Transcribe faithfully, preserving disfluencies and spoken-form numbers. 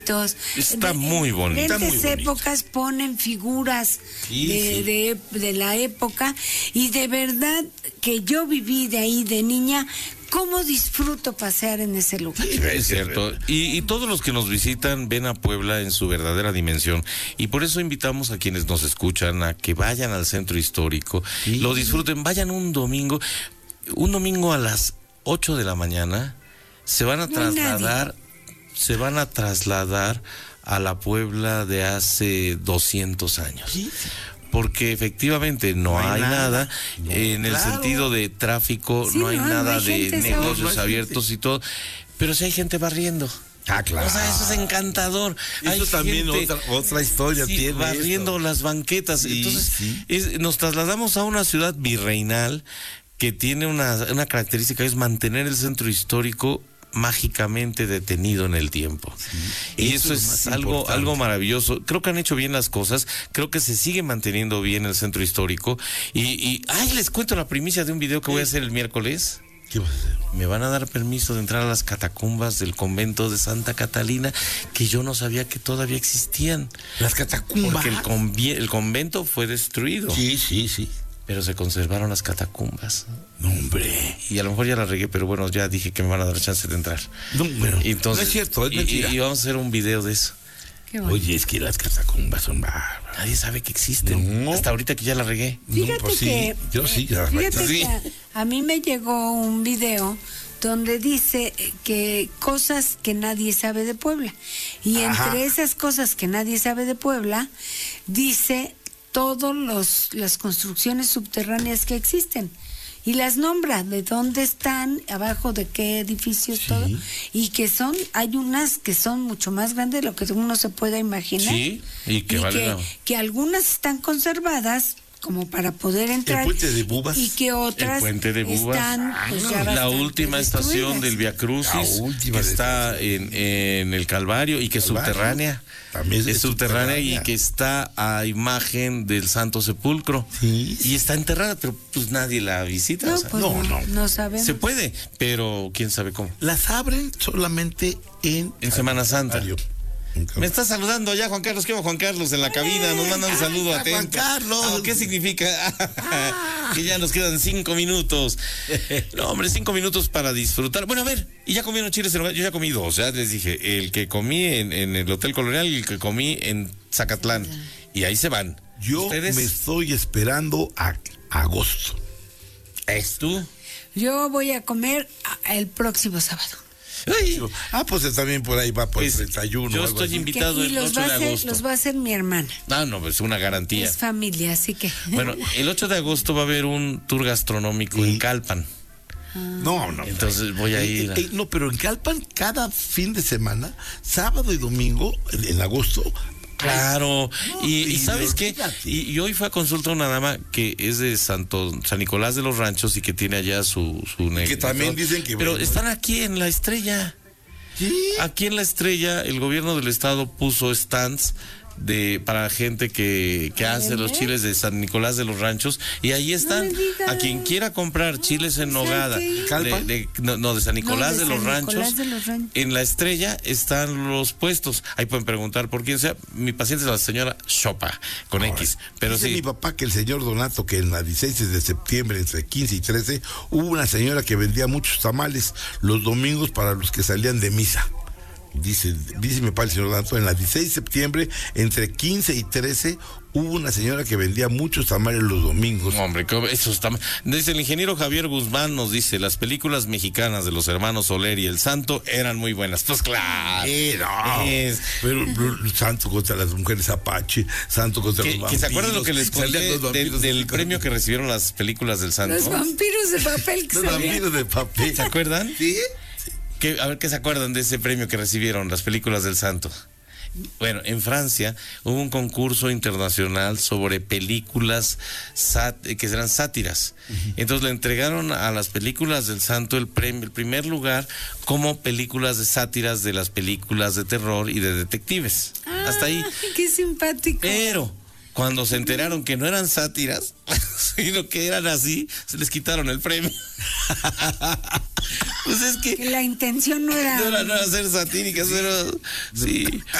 Está de, muy bonito. En diferentes muy bonito. épocas ponen figuras sí, de, sí. De, de la época, y de verdad que yo viví de ahí de niña. ¿Cómo disfruto pasear en ese lugar? Sí, es cierto. Y, y todos los que nos visitan ven a Puebla en su verdadera dimensión. Y por eso invitamos a quienes nos escuchan a que vayan al centro histórico, sí. Lo disfruten, vayan un domingo, un domingo a las ocho de la mañana, se van a no trasladar, se van a trasladar a la Puebla de hace doscientos años. ¿Sí? Porque efectivamente no, no hay, hay nada, nada. No, en el claro. sentido de tráfico, sí, no hay no, nada no hay de negocios no abiertos gente. Y todo, pero sí hay gente barriendo. Ah, claro. O sea, eso es encantador. Eso hay también gente, otra, otra historia sí, tiene barriendo esto. Las banquetas. Sí, Entonces, sí. Es, nos trasladamos a una ciudad virreinal que tiene una, una característica, es mantener el centro histórico mágicamente detenido en el tiempo. Sí, y eso, eso es, es algo algo maravilloso. Creo que han hecho bien las cosas, creo que se sigue manteniendo bien el centro histórico y, y ay, les cuento la primicia de un video que voy a hacer el miércoles. ¿Qué vas a hacer? Me van a dar permiso de entrar a las catacumbas del convento de Santa Catalina, que yo no sabía que todavía existían. Las catacumbas. Porque el, convi- el convento fue destruido. Sí, sí, sí. Pero se conservaron las catacumbas. No, hombre. Y a lo mejor ya la regué, pero bueno, ya dije que me van a dar chance de entrar. No, bueno, entonces, no es cierto, es mentira. Y, y vamos a hacer un video de eso. Qué bueno. Oye, es que las catacumbas son bárbaras. Nadie sabe que existen. No. Hasta ahorita que ya la regué. Fíjate no, pues que... Sí, yo sí. La fíjate sí. que a, a mí me llegó un video donde dice que cosas que nadie sabe de Puebla. Y Ajá. entre esas cosas que nadie sabe de Puebla, dice... todas las construcciones subterráneas que existen y las nombra, de dónde están, abajo de qué edificios, sí. todo, y que son, hay unas que son mucho más grandes de lo que uno se pueda imaginar. Sí, y que, y vale que, la... que algunas están conservadas como para poder entrar. El puente de Bubas. Y que otras el puente de Bubas. están pues, ah, ya la última estación del Via Crucis que está en, en el Calvario y que es Calvario. subterránea. También es, es subterránea, subterránea y que está a imagen del Santo Sepulcro. Sí. Y está enterrada, pero pues nadie la visita. No, o sea, pues no, no, no. no sabemos. Se puede, pero quién sabe cómo. Las abren solamente en, en Semana Santa. Calvario. Me está saludando ya Juan Carlos, ¿qué va Juan Carlos en la cabina? Nos manda un saludo atento. Juan Carlos. Ah, ¿qué significa? Ah. Que ya nos quedan cinco minutos. No, hombre, cinco minutos para disfrutar. Bueno, a ver, ¿y ya comieron chiles en hogar? Yo ya comí dos, ya les dije, el que comí en, en el Hotel Colonial y el que comí en Zacatlán. Y ahí se van. Yo ¿Ustedes? me estoy esperando a, a agosto. ¿Es tú? Yo voy a comer el próximo sábado. Ay. Ah, pues también por ahí va por pues, el treinta y uno. Yo estoy así. invitado el ocho de agosto. Los va a hacer mi hermana. Ah, no, pues una garantía. Es familia, así que. Bueno, el ocho de agosto va a haber un tour gastronómico ¿Sí? en Calpan. Ah. No, no. Entonces voy a ir. A... Eh, eh, no, pero en Calpan cada fin de semana, sábado y domingo, en, en agosto. Claro, no, y, y ¿sabes qué? Y, y hoy fue a consulta una dama que es de Santo San Nicolás de los Ranchos y que tiene allá su, su negocio. Que también dicen que... Pero bueno, están aquí en La Estrella. ¿Sí? Aquí en La Estrella el gobierno del estado puso stands de para gente que, que hace los chiles de San Nicolás de los Ranchos y ahí están. No a quien quiera comprar chiles en nogada de, de, no, no, de San Nicolás, no, de, de, los San Nicolás de los Ranchos, en La Estrella están los puestos. Ahí pueden preguntar por quién sea. Mi paciente es la señora Chopa, con Ahora, X. Pero dice sí. mi papá que el señor Donato, que en la dieciséis de septiembre, entre quince y trece, hubo una señora que vendía muchos tamales los domingos para los que salían de misa. Dice, dice mi papá el señor Donato, en la dieciséis de septiembre, entre quince y trece, hubo una señora que vendía muchos tamales los domingos. Hombre, esos tamales. Dice el ingeniero Javier Guzmán, nos dice, las películas mexicanas de los hermanos Soler y El Santo eran muy buenas. Pues claro. Eh, no. Es... Pero el Santo contra las mujeres Apache, Santo contra que, los vampiros. Que se acuerdan lo que les conté del, del premio que recibieron las películas del Santo. Los vampiros de papel. Que los vampiros de papel. ¿Se acuerdan? Sí. Que, a ver, ¿qué se acuerdan de ese premio que recibieron las películas del Santo? Bueno, en Francia hubo un concurso internacional sobre películas sat, que eran sátiras. Uh-huh. Entonces le entregaron a las películas del Santo el, premio, el primer lugar como películas de sátiras de las películas de terror y de detectives. Ah, hasta ahí. ¡Qué simpático! Pero cuando se enteraron que no eran sátiras, sino que eran así, se les quitaron el premio. Pues es que, que la intención no era... No era, no era ser satíricas, pero sí.